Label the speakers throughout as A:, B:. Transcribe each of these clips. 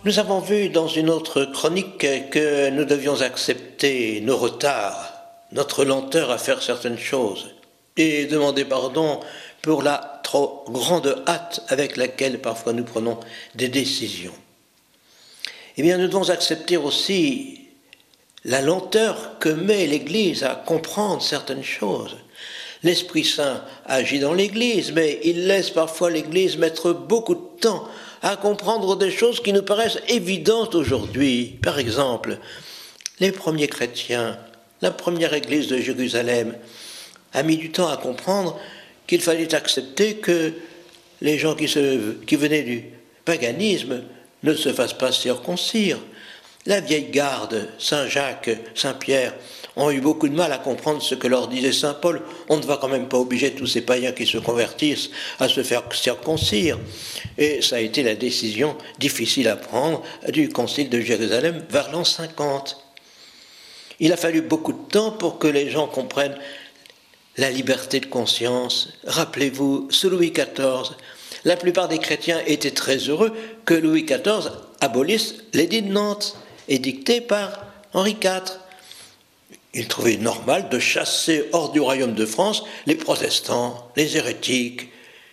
A: Nous avons vu dans une autre chronique que nous devions accepter nos retards, notre lenteur à faire certaines choses, et demander pardon pour la trop grande hâte avec laquelle parfois nous prenons des décisions. Eh bien, nous devons accepter aussi la lenteur que met l'Église à comprendre certaines choses. L'Esprit Saint agit dans l'Église, mais il laisse parfois l'Église mettre beaucoup de temps à comprendre des choses qui nous paraissent évidentes aujourd'hui. Par exemple, les premiers chrétiens, la première Église de Jérusalem, a mis du temps à comprendre qu'il fallait accepter que les gens qui venaient du paganisme ne se fassent pas circoncire. La vieille garde, Saint Jacques, Saint Pierre, ont eu beaucoup de mal à comprendre ce que leur disait Saint Paul. On ne va quand même pas obliger tous ces païens qui se convertissent à se faire circoncire. Et ça a été la décision difficile à prendre du concile de Jérusalem vers l'an 50. Il a fallu beaucoup de temps pour que les gens comprennent la liberté de conscience. Rappelez-vous, sous Louis XIV, la plupart des chrétiens étaient très heureux que Louis XIV abolisse l'édit de Nantes, édicté par Henri IV. Il trouvait normal de chasser hors du royaume de France les protestants, les hérétiques.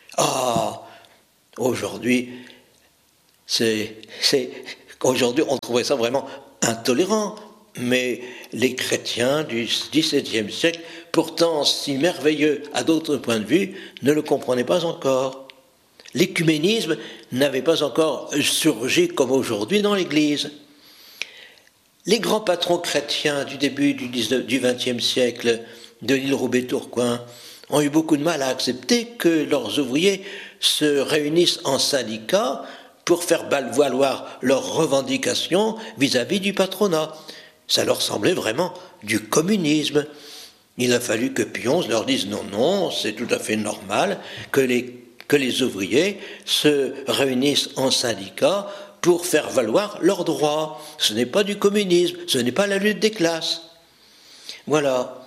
A: Aujourd'hui, aujourd'hui, on trouvait ça vraiment intolérant. Mais les chrétiens du XVIIe siècle, pourtant si merveilleux à d'autres points de vue, ne le comprenaient pas encore. L'écuménisme n'avait pas encore surgi comme aujourd'hui dans l'Église. Les grands patrons chrétiens du début du XXe siècle, de l'île Roubaix-Tourcoing, ont eu beaucoup de mal à accepter que leurs ouvriers se réunissent en syndicats pour faire valoir leurs revendications vis-à-vis du patronat. Ça leur semblait vraiment du communisme. Il a fallu que Pie XI leur dise non, c'est tout à fait normal que les ouvriers se réunissent en syndicats pour faire valoir leurs droits. Ce n'est pas du communisme, ce n'est pas la lutte des classes. Voilà.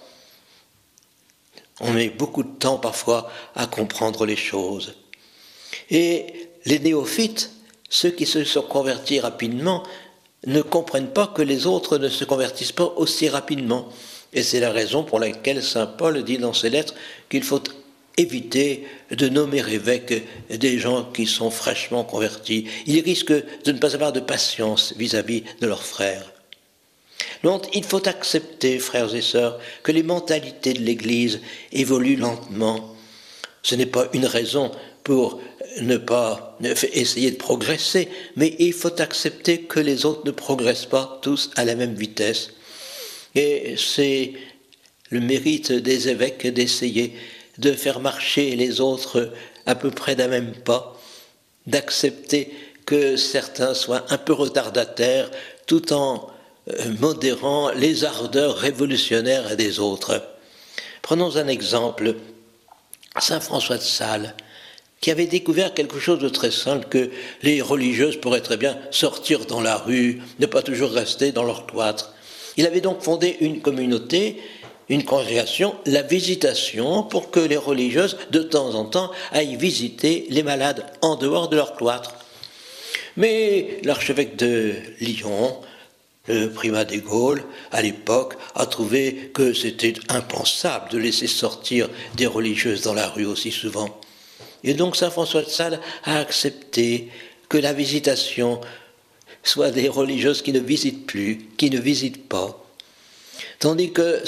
A: On met beaucoup de temps parfois à comprendre les choses. Et les néophytes, ceux qui se sont convertis rapidement, ne comprennent pas que les autres ne se convertissent pas aussi rapidement. Et c'est la raison pour laquelle saint Paul dit dans ses lettres qu'il faut éviter de nommer évêques des gens qui sont fraîchement convertis. Ils risquent de ne pas avoir de patience vis-à-vis de leurs frères. Donc il faut accepter, frères et sœurs, que les mentalités de l'Église évoluent lentement. Ce n'est pas une raison pour ne pas essayer de progresser, mais il faut accepter que les autres ne progressent pas tous à la même vitesse. Et c'est le mérite des évêques d'essayer de faire marcher les autres à peu près d'un même pas, d'accepter que certains soient un peu retardataires tout en modérant les ardeurs révolutionnaires des autres. Prenons un exemple, saint François de Sales, qui avait découvert quelque chose de très simple, que les religieuses pourraient très bien sortir dans la rue, ne pas toujours rester dans leur cloître. Il avait donc fondé une communauté, une congrégation, la Visitation, pour que les religieuses, de temps en temps, aillent visiter les malades en dehors de leur cloître. Mais l'archevêque de Lyon, le primat des Gaules, à l'époque, a trouvé que c'était impensable de laisser sortir des religieuses dans la rue aussi souvent. Et donc saint François de Sales a accepté que la Visitation soit des religieuses qui ne visitent plus, qui ne visitent pas. Tandis que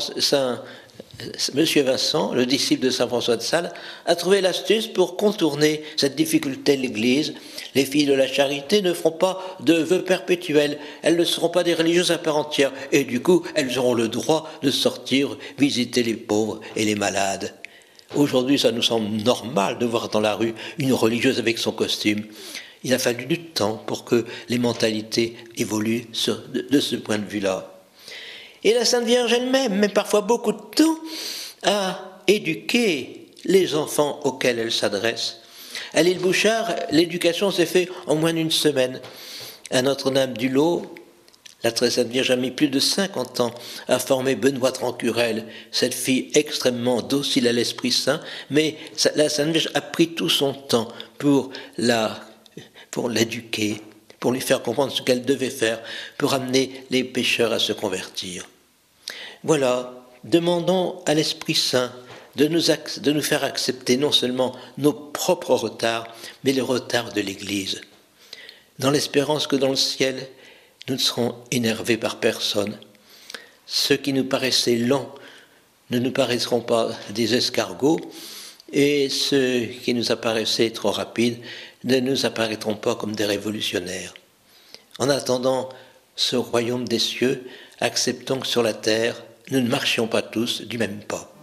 A: Monsieur Vincent, le disciple de saint François de Sales, a trouvé l'astuce pour contourner cette difficulté de l'Église. Les filles de la charité ne feront pas de vœux perpétuels, elles ne seront pas des religieuses à part entière, et du coup, elles auront le droit de sortir, visiter les pauvres et les malades. Aujourd'hui, ça nous semble normal de voir dans la rue une religieuse avec son costume. Il a fallu du temps pour que les mentalités évoluent de ce point de vue-là. Et la Sainte Vierge elle-même met parfois beaucoup de temps à éduquer les enfants auxquels elle s'adresse. À l'île Bouchard, l'éducation s'est faite en moins d'une semaine. À Notre-Dame-du-Lot, la très Sainte Vierge a mis plus de 50 ans à former Benoît Trancurel, cette fille extrêmement docile à l'Esprit Saint, mais la Sainte Vierge a pris tout son temps pour l'éduquer, pour lui faire comprendre ce qu'elle devait faire pour amener les pécheurs à se convertir. Voilà, demandons à l'Esprit Saint de nous faire accepter non seulement nos propres retards, mais les retards de l'Église, dans l'espérance que dans le ciel, nous ne serons énervés par personne. Ceux qui nous paraissaient lents ne nous paraîtront pas des escargots, et ceux qui nous apparaissaient trop rapides ne nous apparaîtront pas comme des révolutionnaires. En attendant ce royaume des cieux, acceptons que sur la terre, nous ne marchions pas tous du même pas.